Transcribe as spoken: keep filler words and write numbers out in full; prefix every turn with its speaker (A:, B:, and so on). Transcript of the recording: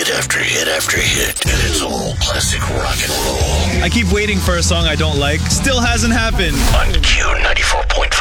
A: hit after hit after hit, and it's all classic rock and roll.
B: I keep waiting for a song I don't like. Still hasn't happened.
A: On Q ninety-four point